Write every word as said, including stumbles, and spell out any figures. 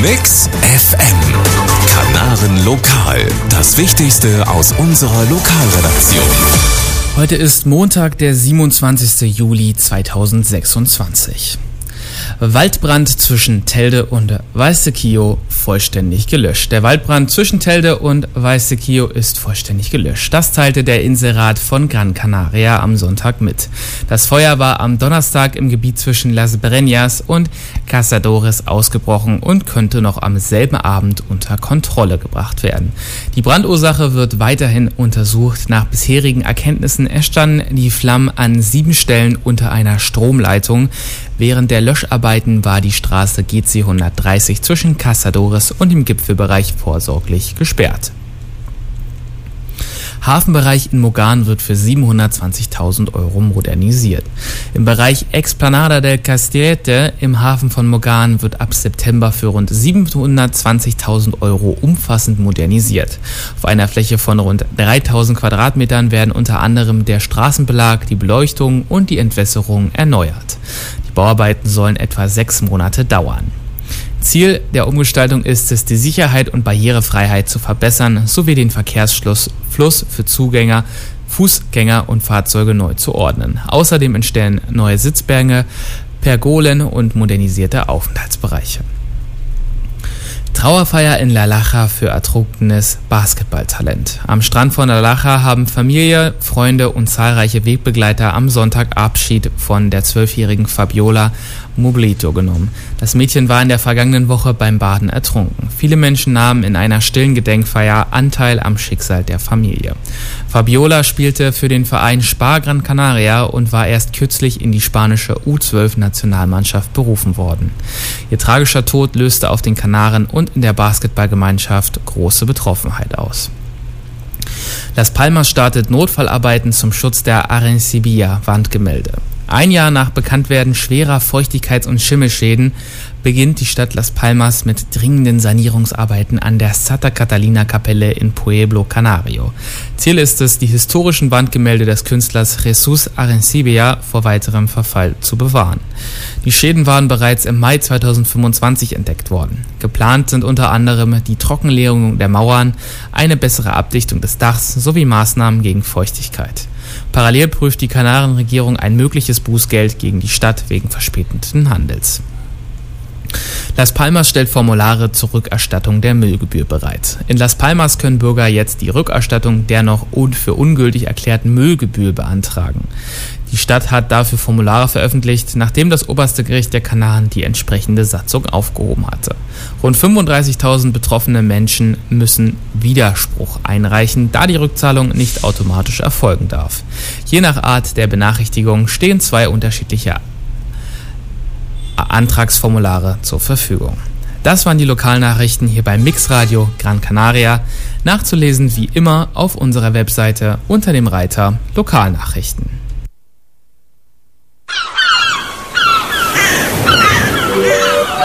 Mix F M. Kanaren Lokal. Das Wichtigste aus unserer Lokalredaktion. Heute ist Montag, der siebenundzwanzigster Juli zweitausendsechsundzwanzig. Waldbrand zwischen Telde und Weißekio vollständig gelöscht. Der Waldbrand zwischen Telde und Weißekio ist vollständig gelöscht. Das teilte der Inselrat von Gran Canaria am Sonntag mit. Das Feuer war am Donnerstag im Gebiet zwischen Las Breñas und Cazadores ausgebrochen und könnte noch am selben Abend unter Kontrolle gebracht werden. Die Brandursache wird weiterhin untersucht. Nach bisherigen Erkenntnissen entstanden die Flammen an sieben Stellen unter einer Stromleitung. Während der Löscharbeiten war die Straße G C hundertdreißig zwischen Cazadores und dem Gipfelbereich vorsorglich gesperrt. Hafenbereich in Mogan wird für siebenhundertzwanzigtausend Euro modernisiert. Im Bereich Explanada del Castellete im Hafen von Mogan wird ab September für rund siebenhundertzwanzigtausend Euro umfassend modernisiert. Auf einer Fläche von rund dreitausend Quadratmetern werden unter anderem der Straßenbelag, die Beleuchtung und die Entwässerung erneuert. Die Bauarbeiten sollen etwa sechs Monate dauern. Ziel der Umgestaltung ist es, die Sicherheit und Barrierefreiheit zu verbessern, sowie den Verkehrsfluss für Zugänger, Fußgänger und Fahrzeuge neu zu ordnen. Außerdem entstehen neue Sitzbänke, Pergolen und modernisierte Aufenthaltsbereiche. Trauerfeier in La Laja für ertrunkenes Basketballtalent. Am Strand von La Laja haben Familie, Freunde und zahlreiche Wegbegleiter am Sonntag Abschied von der zwölfjährigen Fabiola Moblito genommen. Das Mädchen war in der vergangenen Woche beim Baden ertrunken. Viele Menschen nahmen in einer stillen Gedenkfeier Anteil am Schicksal der Familie. Fabiola spielte für den Verein Spar Gran Canaria und war erst kürzlich in die spanische U zwölf Nationalmannschaft berufen worden. Ihr tragischer Tod löste auf den Kanaren und in der Basketballgemeinschaft große Betroffenheit aus. Las Palmas startet Notfallarbeiten zum Schutz der Arencibia-Wandgemälde. Ein Jahr nach Bekanntwerden schwerer Feuchtigkeits- und Schimmelschäden beginnt die Stadt Las Palmas mit dringenden Sanierungsarbeiten an der Santa Catalina-Kapelle in Pueblo Canario. Ziel ist es, die historischen Wandgemälde des Künstlers Jesús Arencibia vor weiterem Verfall zu bewahren. Die Schäden waren bereits im Mai zweitausendfünfundzwanzig entdeckt worden. Geplant sind unter anderem die Trockenlegung der Mauern, eine bessere Abdichtung des Dachs sowie Maßnahmen gegen Feuchtigkeit. Parallel prüft die Kanarenregierung ein mögliches Bußgeld gegen die Stadt wegen verspäteten Handels. Las Palmas stellt Formulare zur Rückerstattung der Müllgebühr bereit. In Las Palmas können Bürger jetzt die Rückerstattung der noch für ungültig erklärten Müllgebühr beantragen. Die Stadt hat dafür Formulare veröffentlicht, nachdem das oberste Gericht der Kanaren die entsprechende Satzung aufgehoben hatte. Rund fünfunddreißigtausend betroffene Menschen müssen Widerspruch einreichen, da die Rückzahlung nicht automatisch erfolgen darf. Je nach Art der Benachrichtigung stehen zwei unterschiedliche Antragsformulare zur Verfügung. Das waren die Lokalnachrichten hier bei Mix Radio Gran Canaria. Nachzulesen wie immer auf unserer Webseite unter dem Reiter Lokalnachrichten.